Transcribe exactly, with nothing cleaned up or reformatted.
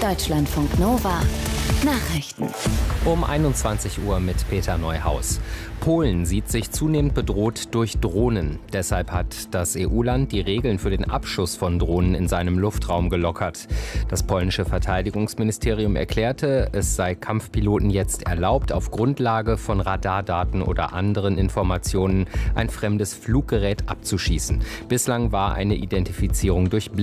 Deutschlandfunk Nova Nachrichten. Um einundzwanzig Uhr mit Peter Neuhaus. Polen sieht sich zunehmend bedroht durch Drohnen. Deshalb hat das E U-Land die Regeln für den Abschuss von Drohnen in seinem Luftraum gelockert. Das polnische Verteidigungsministerium erklärte, es sei Kampfpiloten jetzt erlaubt, auf Grundlage von Radardaten oder anderen Informationen ein fremdes Fluggerät abzuschießen. Bislang war eine Identifizierung durch